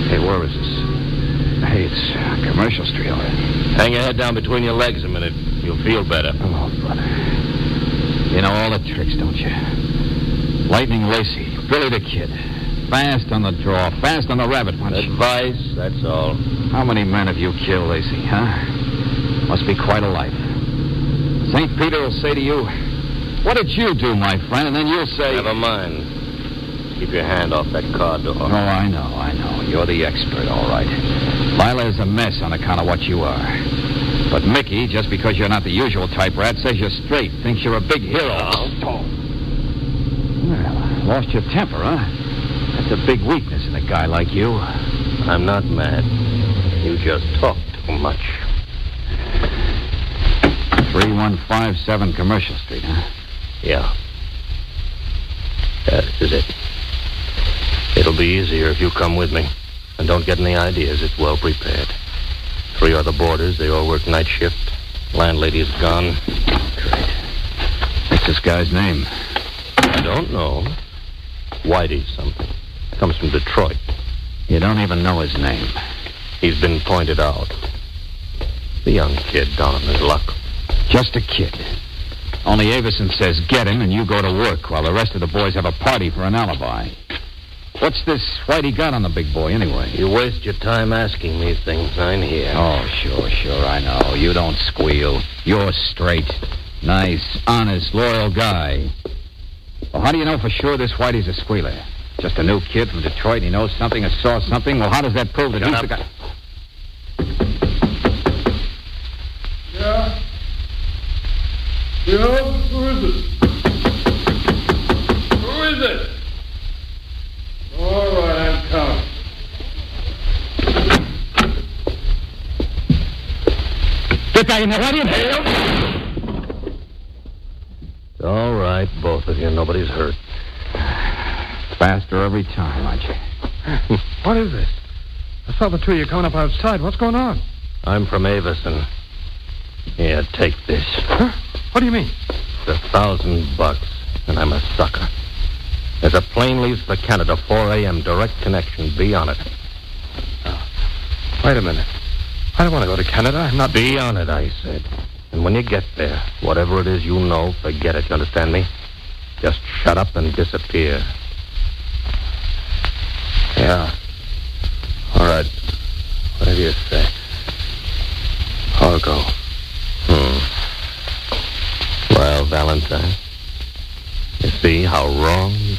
Hey, where is this? Hey, it's Commercial Street. Hang your head down between your legs a minute. You'll feel better. Oh, brother. You know all the tricks, don't you? Lightning Lacey, Billy the Kid. Fast on the draw, fast on the rabbit punch. Advice, that's all. How many men have you killed, Lacey, huh? Must be quite a life. St. Peter will say to you, what did you do, my friend? And then you'll say... Never mind. Keep your hand off that car door. Oh, I know. You're the expert, all right. Lila's a mess on account of what you are. But Mickey, just because you're not the usual type rat, says you're straight, thinks you're a big hero. Oh. Well, lost your temper, huh? That's a big weakness in a guy like you. I'm not mad. You just talk too much. 3157 Commercial Street, huh? Yeah. Yeah, this is it. It'll be easier if you come with me. And don't get any ideas. It's well prepared. 3 other boarders. They all work night shift. Landlady's gone. Great. What's this guy's name? I don't know. Whitey something. Comes from Detroit. You don't even know his name. He's been pointed out. The young kid down on his luck. Just a kid. Only Avison says get him and you go to work while the rest of the boys have a party for an alibi. What's this Whitey got on the big boy anyway? You waste your time asking me things. I'm here. Oh, sure, I know. You don't squeal. You're straight. Nice, honest, loyal guy. Well, how do you know for sure this Whitey's a squealer? Just a new kid from Detroit, he knows something or saw something? Well, how does that prove that he's the guy? Yeah? Yeah? Who is it? Who is it? All right, I'm coming. Get back in there. What do you do? All right, both of you. Nobody's hurt. Faster every time, aren't you? What is this? I saw the two of you coming up outside. What's going on? I'm from Avison. Here, take this. Huh? What do you mean? It's $1,000, and I'm a sucker. There's a plane leaves for Canada, 4 a.m., direct connection. Be on it. Oh, wait a minute. I don't want to go to Canada. I'm not... Be on it, I said. And when you get there, whatever it is you know, forget it. You understand me? Just shut up and disappear. Yeah. All right. Whatever you say. I'll go. Well, Valentine, you see how wrong